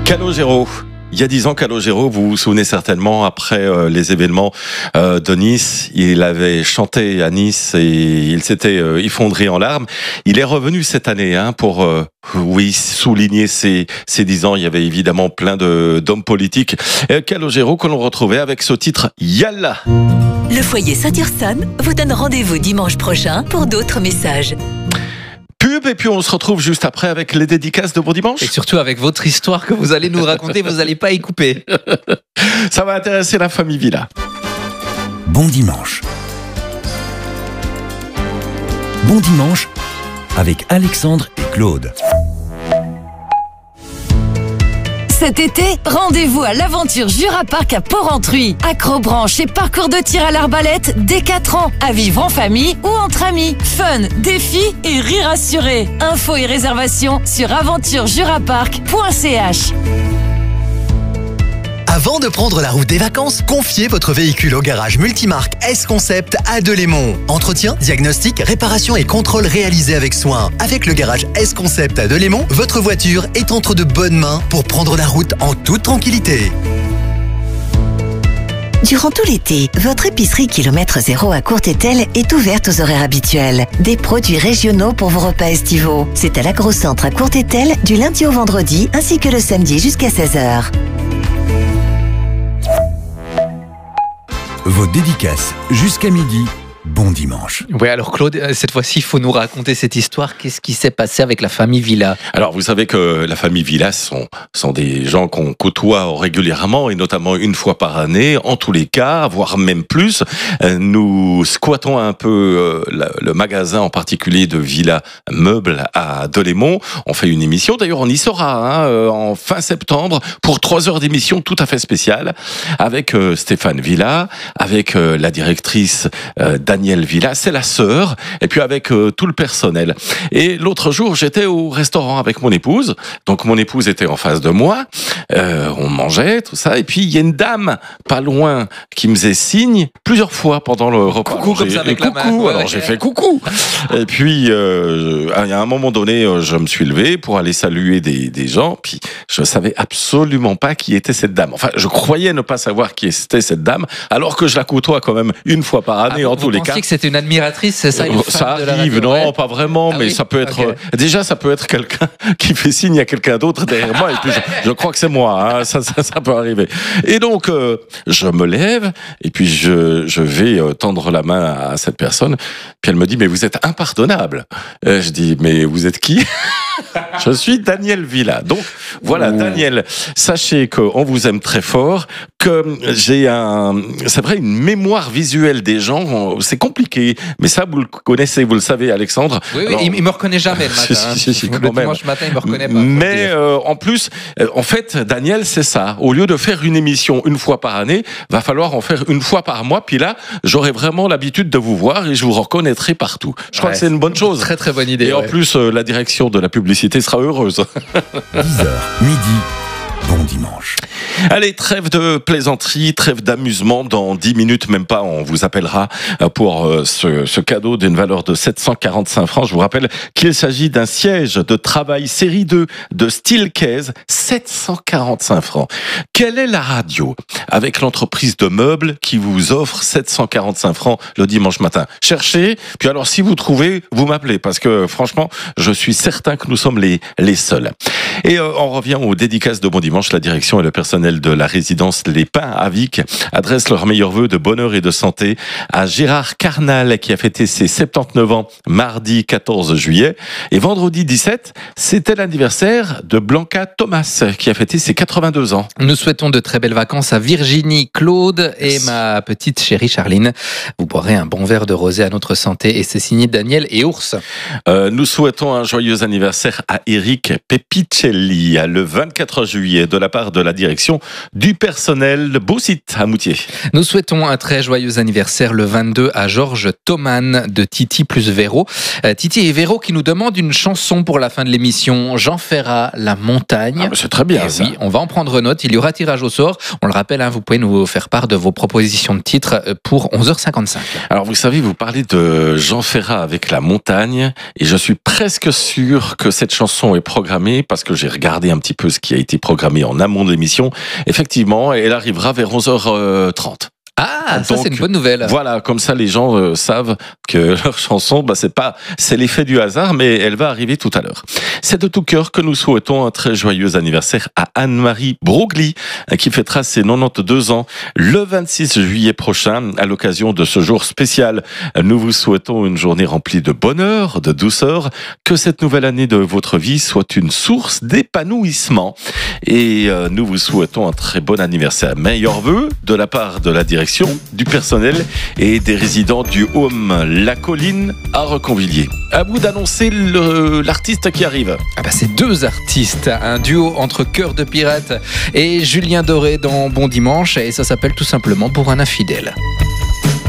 Calogero. Il y a 10 ans, Calogero, vous vous souvenez certainement, après les événements de Nice, il avait chanté à Nice et il s'était effondré en larmes. Il est revenu cette année pour souligner ces 10 ans. Il y avait évidemment plein d'hommes politiques. Calogero que l'on retrouvait avec ce titre « Yalla ». Le foyer Saint-Ursanne vous donne rendez-vous dimanche prochain pour d'autres messages. Pub, et puis on se retrouve juste après avec les dédicaces de Bon Dimanche. Et surtout avec votre histoire que vous allez nous raconter, vous n'allez pas y couper. Ça va intéresser la famille Villa. Bon Dimanche. Bon Dimanche avec Alexandre et Claude. Cet été, rendez-vous à l'aventure Jura Park à Port-Entruy. Acrobranche et parcours de tir à l'arbalète dès 4 ans. À vivre en famille ou entre amis. Fun, défis et rire assuré. Infos et réservations sur aventurejurapark.ch. Avant de prendre la route des vacances, confiez votre véhicule au garage multimarque S-Concept à Delémont. Entretien, diagnostic, réparation et contrôle réalisés avec soin. Avec le garage S-Concept à Delémont, votre voiture est entre de bonnes mains pour prendre la route en toute tranquillité. Durant tout l'été, votre épicerie kilomètre zéro à Courtételle est ouverte aux horaires habituels. Des produits régionaux pour vos repas estivaux. C'est à l'Agrocentre à Courtételle du lundi au vendredi ainsi que le samedi jusqu'à 16h. Vos dédicaces jusqu'à midi. Bon dimanche. Oui, alors Claude, cette fois-ci, il faut nous raconter cette histoire. Qu'est-ce qui s'est passé avec la famille Villa ? Alors, vous savez que la famille Villa sont des gens qu'on côtoie régulièrement et notamment une fois par année, en tous les cas, voire même plus. Nous squattons un peu le magasin en particulier de Villa Meubles à Delémont. On fait une émission, d'ailleurs on y sera en fin septembre pour 3 heures d'émission tout à fait spéciale avec Stéphane Villa, avec la directrice Danielle Villa, c'est la sœur, et puis avec tout le personnel. Et l'autre jour, j'étais au restaurant avec mon épouse, donc mon épouse était en face de moi, on mangeait, tout ça, et puis il y a une dame pas loin qui me faisait signe plusieurs fois pendant le repas. Coucou, comme ça avec la main. Coucou, alors j'ai fait coucou. Et puis, à un moment donné, je me suis levé pour aller saluer des gens, puis je savais absolument pas qui était cette dame. Enfin, je croyais ne pas savoir qui était cette dame, alors que je la côtoie quand même une fois par année, en tous les cas. Vous pensiez que c'était une admiratrice, c'est ça, ça arrive, non, pas vraiment, mais ça peut être... Okay. Déjà, ça peut être quelqu'un qui fait signe à quelqu'un d'autre derrière moi, et puis je crois que c'est moi, ça peut arriver. Et donc, je me lève, et puis je vais tendre la main à cette personne, puis elle me dit, mais vous êtes impardonnable. Je dis, mais vous êtes qui ? Je suis Danielle Villa. Donc, voilà, Danielle, sachez qu'on vous aime très fort, que j'ai c'est vrai, une mémoire visuelle des gens, c'est compliqué, mais ça, vous le connaissez, vous le savez, Alexandre. Oui, alors, il me reconnaît jamais le matin. Le dimanche matin, il me reconnaît pas. Mais en plus, en fait, Danielle, c'est ça. Au lieu de faire une émission une fois par année, va falloir en faire une fois par mois, puis là, j'aurai vraiment l'habitude de vous voir et je vous reconnaîtrai partout. Je crois que c'est une bonne chose. Très, très bonne idée. Et en plus, la direction de la publicité sera heureuse. 10h, midi, bon dimanche. Allez, trêve de plaisanterie, trêve d'amusement. Dans 10 minutes, même pas, on vous appellera pour ce cadeau d'une valeur de 745 francs. Je vous rappelle qu'il s'agit d'un siège de travail série 2 de Steelcase, 745 francs. Quelle est la radio avec l'entreprise de meubles qui vous offre 745 francs le dimanche matin ? Cherchez, puis alors si vous trouvez, vous m'appelez, parce que franchement, je suis certain que nous sommes les seuls. Et on revient aux dédicaces de Bon Dimanche. La direction et le personnel de la résidence Les Pins à Vic adressent leurs meilleurs vœux de bonheur et de santé à Gérard Carnal qui a fêté ses 79 ans mardi 14 juillet. Et vendredi 17, c'était l'anniversaire de Blanca Thomas qui a fêté ses 82 ans. Nous souhaitons de très belles vacances à Virginie, Claude et ma petite chérie Charline. Vous boirez un bon verre de rosé à notre santé et c'est signé Daniel et Ours. Nous souhaitons un joyeux anniversaire à Eric Pepicelli le 24 juillet de la part de la direction du personnel de Beau-Site à Moutier. Nous souhaitons un très joyeux anniversaire le 22 à Georges Thoman de Titi plus Véro. Titi et Véro qui nous demandent une chanson pour la fin de l'émission. Jean Ferrat, La Montagne. c'est très bien. Et Ça. oui, on va en prendre note. Il y aura tirage au sort. On le rappelle, vous pouvez nous faire part de vos propositions de titres pour 11h55. Alors vous savez, vous parlez de Jean Ferrat avec La Montagne, et je suis presque sûr que cette chanson est programmée, parce que j'ai regardé un petit peu ce qui a été programmé en amont de l'émission. Effectivement, elle arrivera vers 11h30. Ah, ça Donc, c'est une bonne nouvelle. Voilà, comme ça les gens savent que leur chanson, c'est l'effet du hasard, mais elle va arriver tout à l'heure. C'est de tout cœur que nous souhaitons un très joyeux anniversaire à Anne-Marie Broglie, qui fêtera ses 92 ans le 26 juillet prochain, à l'occasion de ce jour spécial. Nous vous souhaitons une journée remplie de bonheur, de douceur, que cette nouvelle année de votre vie soit une source d'épanouissement. Et nous vous souhaitons un très bon anniversaire. Meilleurs vœux de la part de la direction, du personnel et des résidents du Home La Colline à Reconvilliers. À vous d'annoncer l'artiste qui arrive. C'est 2 artistes, un duo entre Cœur de Pirate et Julien Doré dans Bon Dimanche, et ça s'appelle tout simplement Pour un infidèle.